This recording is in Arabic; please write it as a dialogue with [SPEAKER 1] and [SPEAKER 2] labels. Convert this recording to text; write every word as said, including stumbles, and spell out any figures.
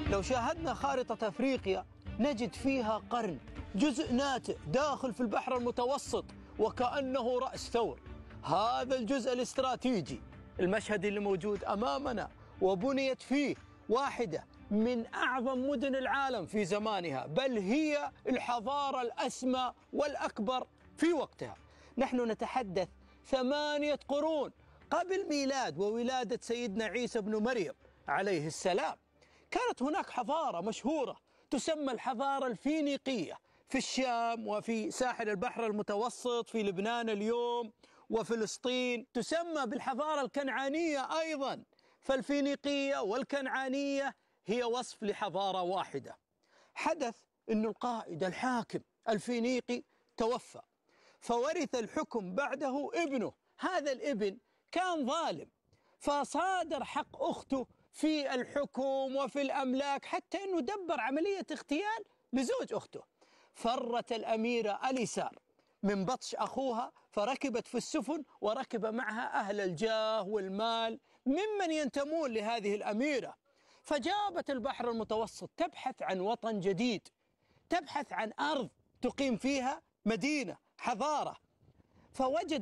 [SPEAKER 1] لو شاهدنا خارطة أفريقيا نجد فيها قرن، جزء ناتئ داخل في البحر المتوسط وكأنه رأس ثور. هذا الجزء الاستراتيجي المشهد اللي موجود أمامنا، وبنيت فيه واحدة من أعظم مدن العالم في زمانها، بل هي الحضارة الأسمى والأكبر في وقتها. نحن نتحدث ثمانية قرون قبل ميلاد وولادة سيدنا عيسى بن مريم عليه السلام. كانت هناك حضارة مشهورة تسمى الحضارة الفينيقية في الشام وفي ساحل البحر المتوسط، في لبنان اليوم وفلسطين. تسمى بالحضارة الكنعانية أيضا، فالفينيقية والكنعانية هي وصف لحضارة واحدة. حدث أن القائد الحاكم الفينيقي توفى، فورث الحكم بعده ابنه. هذا الابن كان ظالم، فصادر حق أخته في الحكم وفي الأملاك، حتى أنه دبر عملية اغتيال لزوج أخته. فرت الأميرة أليسار من بطش أخوها، فركبت في السفن وركب معها أهل الجاه والمال ممن ينتمون لهذه الأميرة، فجابت البحر المتوسط تبحث عن وطن جديد، تبحث عن أرض تقيم فيها مدينة حضارة. فوجد